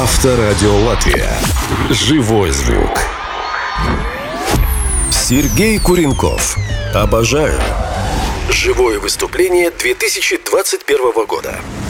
Авторадио Латвия. Живой звук. Сергей Куренков. Обожаю. Живое выступление 2021 года.